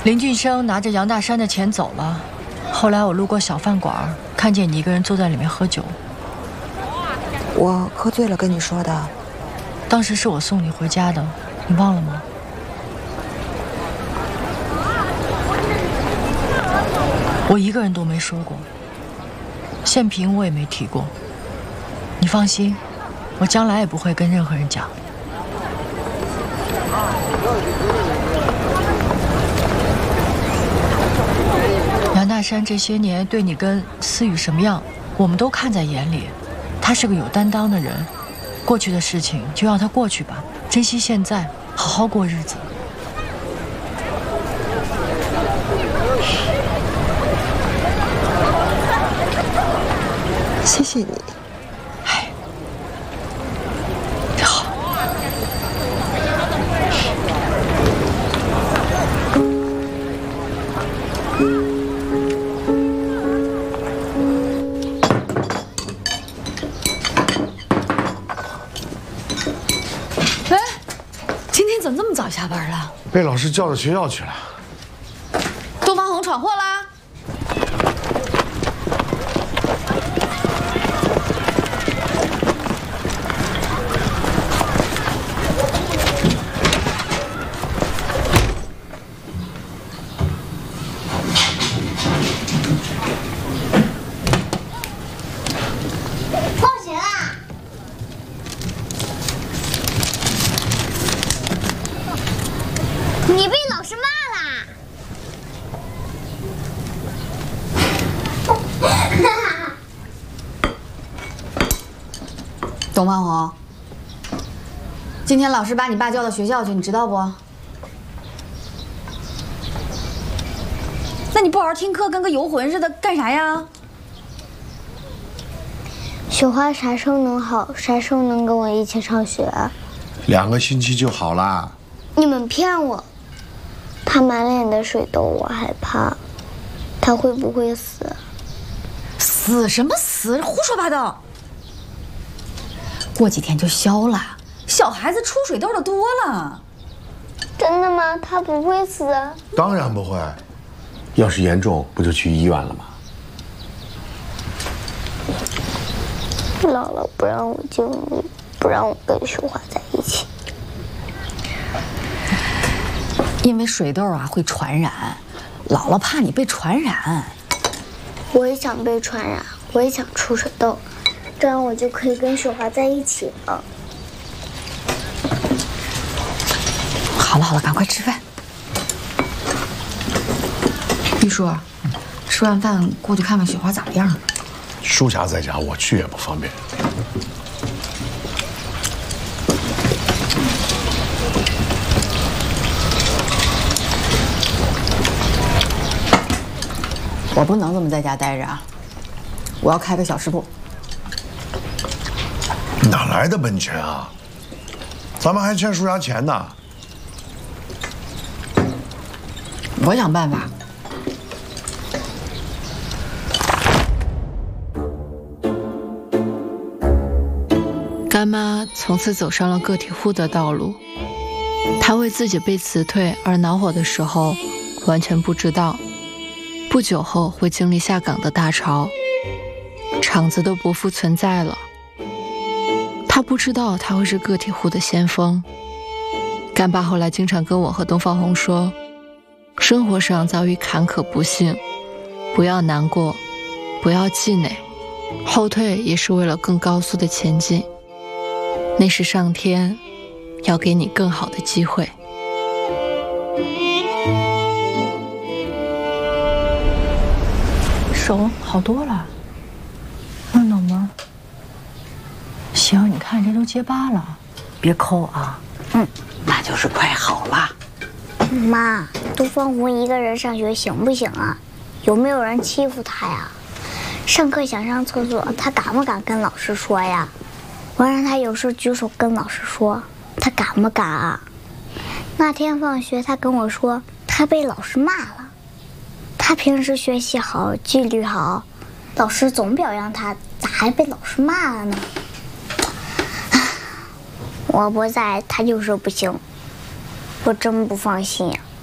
林俊生拿着杨大山的钱走了，后来我路过小饭馆，看见你一个人坐在里面喝酒。 我喝醉了跟你说的。 当时是我送你回家的，你忘了吗？我一个人都没说过，宪平我也没提过。你放心，我将来也不会跟任何人讲。杨大山这些年对你跟思雨什么样，我们都看在眼里。他是个有担当的人，过去的事情就让他过去吧，珍惜现在，好好过日子。 谢谢你。 哎，好。 哎，今天怎么这么早下班了？ 被老师叫到学校去了。 东方红闯祸啦！ 你被老师骂啦！ 董万红，今天老师把你爸叫到学校去，你知道不？那你不好好听课，跟个游魂似的，干啥呀？ 雪花啥时候能好？啥时候能跟我一起上学 2个星期就好啦。 你们骗我！他满脸的水痘，我害怕。他会不会死？ 死什么死？胡说八道！过几天就消了。小孩子出水痘的多了。 真的吗？他不会死？ 当然不会。要是严重，不就去医院了吗？ 姥姥不让我进屋，不让我跟雪花在一起。 因为水痘啊会传染，姥姥怕你被传染。 我也想被传染，我也想出水痘，这样我就可以跟雪花在一起了。 好了好了，赶快吃饭。玉叔，吃完饭过去看看雪花咋样了。 舒霞在家，我去也不方便。 我不能这么在家待着啊！我要开个小吃部。 哪来的本钱啊？咱们还欠舒霞钱呢。 我想办法。 干妈从此走上了个体户的道路。她为自己被辞退而恼火的时候，完全不知道不久后会经历下岗的大潮，厂子都不复存在了。她不知道她会是个体户的先锋。干爸后来经常跟我和东方红说，生活上遭遇坎坷不幸，不要难过，不要气馁，后退也是为了更高速的前进。那是上天要给你更好的机会。 手好多了，弄懂吗？行，你看这都结疤了，别抠啊。 那就是快好了。 妈，东方红一个人上学行不行啊？有没有人欺负他呀？上课想上厕所，他敢不敢跟老师说呀？我让他有事举手跟老师说，他敢不敢啊？那天放学，他跟我说他被老师骂了。他平时学习好，纪律好，老师总表扬他，咋还被老师骂了呢？我不在，他就是不行，我真不放心呀。